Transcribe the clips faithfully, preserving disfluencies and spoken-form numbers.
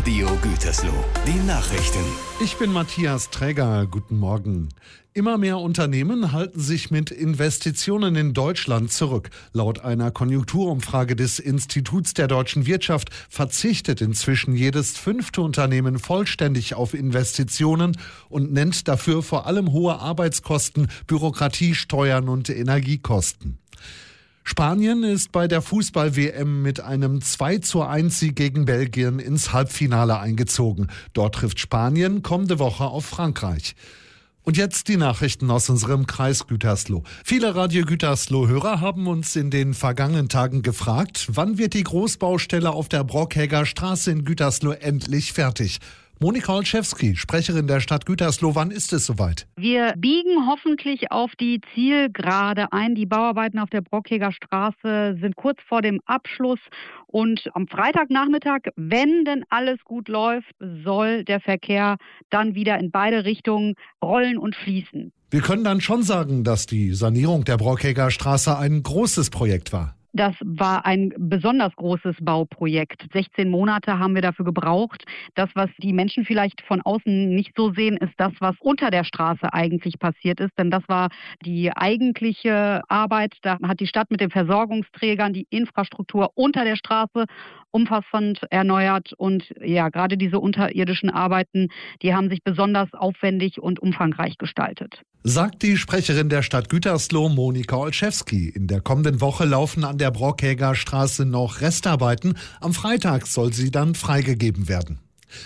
Radio Gütersloh. Die Nachrichten. Ich bin Matthias Träger. Guten Morgen. Immer mehr Unternehmen halten sich mit Investitionen in Deutschland zurück. Laut einer Konjunkturumfrage des Instituts der deutschen Wirtschaft verzichtet inzwischen jedes fünfte Unternehmen vollständig auf Investitionen und nennt dafür vor allem hohe Arbeitskosten, Bürokratie, Steuern und Energiekosten. Spanien ist bei der Fußball-W M mit einem zwei zu eins Sieg gegen Belgien ins Halbfinale eingezogen. Dort trifft Spanien kommende Woche auf Frankreich. Und jetzt die Nachrichten aus unserem Kreis Gütersloh. Viele Radio Gütersloh-Hörer haben uns in den vergangenen Tagen gefragt, wann wird die Großbaustelle auf der Brockhäger Straße in Gütersloh endlich fertig? Monika Olszewski, Sprecherin der Stadt Gütersloh, wann ist es soweit? Wir biegen hoffentlich auf die Zielgerade ein. Die Bauarbeiten auf der Brockhäger Straße sind kurz vor dem Abschluss. Und am Freitagnachmittag, wenn denn alles gut läuft, soll der Verkehr dann wieder in beide Richtungen rollen und fließen. Wir können dann schon sagen, dass die Sanierung der Brockhäger Straße ein großes Projekt war. Das war ein besonders großes Bauprojekt. sechzehn Monate haben wir dafür gebraucht. Das, was die Menschen vielleicht von außen nicht so sehen, ist das, was unter der Straße eigentlich passiert ist. Denn das war die eigentliche Arbeit. Da hat die Stadt mit den Versorgungsträgern die Infrastruktur unter der Straße umfassend erneuert. Und ja, gerade diese unterirdischen Arbeiten, die haben sich besonders aufwendig und umfangreich gestaltet. Sagt die Sprecherin der Stadt Gütersloh, Monika Olszewski. In der kommenden Woche laufen an der Brockhäger Straße noch Restarbeiten. Am Freitag soll sie dann freigegeben werden.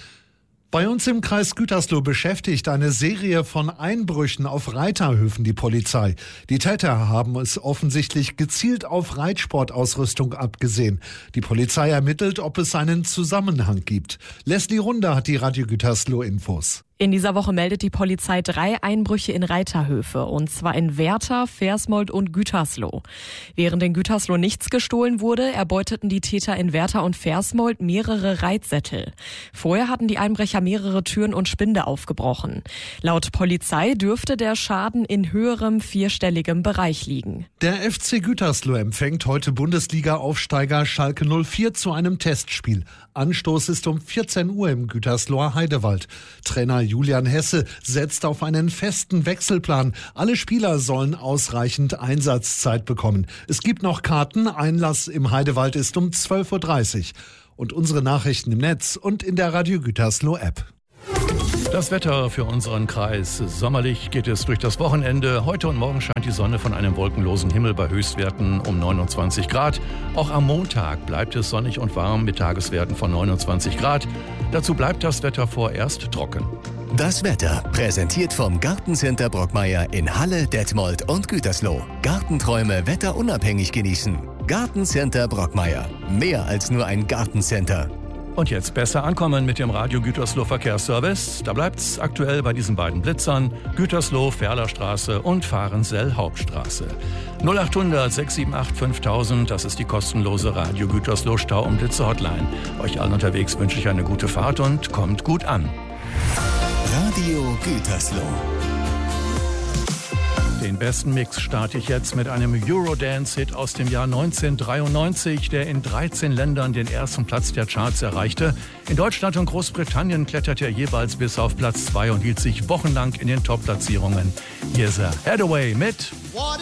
Bei uns im Kreis Gütersloh beschäftigt eine Serie von Einbrüchen auf Reiterhöfen die Polizei. Die Täter haben es offensichtlich gezielt auf Reitsportausrüstung abgesehen. Die Polizei ermittelt, ob es einen Zusammenhang gibt. Leslie Runde hat die Radio Gütersloh Infos. In dieser Woche meldet die Polizei drei Einbrüche in Reiterhöfe, und zwar in Werther, Versmold und Gütersloh. Während in Gütersloh nichts gestohlen wurde, erbeuteten die Täter in Werther und Versmold mehrere Reitsättel. Vorher hatten die Einbrecher mehrere Türen und Spinde aufgebrochen. Laut Polizei dürfte der Schaden in höherem vierstelligem Bereich liegen. Der F C Gütersloh empfängt heute Bundesliga-Aufsteiger Schalke null vier zu einem Testspiel. Anstoß ist um vierzehn Uhr im Gütersloher Heidewald. Trainer Julian Hesse setzt auf einen festen Wechselplan. Alle Spieler sollen ausreichend Einsatzzeit bekommen. Es gibt noch Karten. Einlass im Heidewald ist um zwölf Uhr dreißig. Und unsere Nachrichten im Netz und in der Radio Gütersloh App. Das Wetter für unseren Kreis. Sommerlich geht es durch das Wochenende. Heute und morgen scheint die Sonne von einem wolkenlosen Himmel bei Höchstwerten um neunundzwanzig Grad. Auch am Montag bleibt es sonnig und warm mit Tageswerten von neunundzwanzig Grad. Dazu bleibt das Wetter vorerst trocken. Das Wetter präsentiert vom Gartencenter Brockmeier in Halle, Detmold und Gütersloh. Gartenträume wetterunabhängig genießen. Gartencenter Brockmeier. Mehr als nur ein Gartencenter. Und jetzt besser ankommen mit dem Radio Gütersloh Verkehrsservice. Da bleibt's aktuell bei diesen beiden Blitzern: Gütersloh, Ferlerstraße und Fahrensell Hauptstraße. null achthundert sechs sieben acht fünftausend, das ist die kostenlose Radio Gütersloh Stau- und Blitze-Hotline. Euch allen unterwegs wünsche ich eine gute Fahrt und kommt gut an. Radio Gütersloh. Den besten Mix starte ich jetzt mit einem Eurodance-Hit aus dem Jahr neunzehnhundertdreiundneunzig, der in dreizehn Ländern den ersten Platz der Charts erreichte. In Deutschland und Großbritannien kletterte er jeweils bis auf Platz zwei und hielt sich wochenlang in den Top-Platzierungen. Hier ist er, Hathaway mit